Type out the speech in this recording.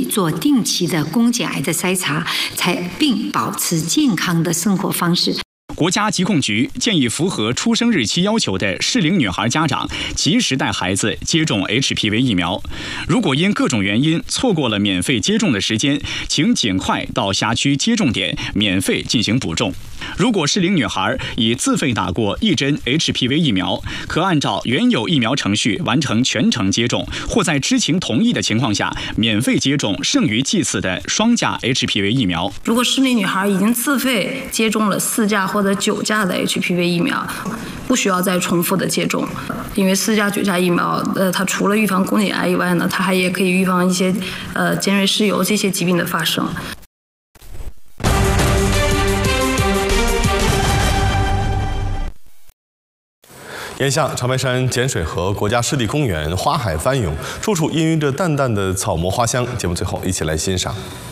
做定期的宫颈癌的筛查，并保持健康的生活方式。 国家疾控局建议符合出生日期要求的适龄女孩家长及时带孩子接种 HPV 疫苗。如果因各种原因错过了免费接种的时间，请尽快到辖区接种点免费进行补种。如果适龄女孩已自费打过1针 HPV 疫苗，可按照原有疫苗程序完成全程接种，或在知情同意的情况下免费接种剩余剂次的双价 HPV 疫苗。 如果适龄女孩已经自费接种了4价或者9价的 HPV 疫苗，不需要再重复的接种，因为4价9价疫苗，它除了预防宫颈癌以外呢，它也可以预防一些尖锐湿疣这些疾病的发生。 眼下，长白山碱水河国家湿地公园花海翻涌，处处氤氲着淡淡的草木花香。节目最后，一起来欣赏。